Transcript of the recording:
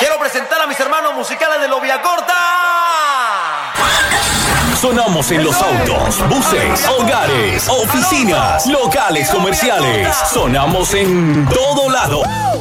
Quiero presentar a mis hermanos musicales de Lo Villacorta. Sonamos en los autos, buses, hogares, oficinas, locales comerciales. Sonamos en todo lado.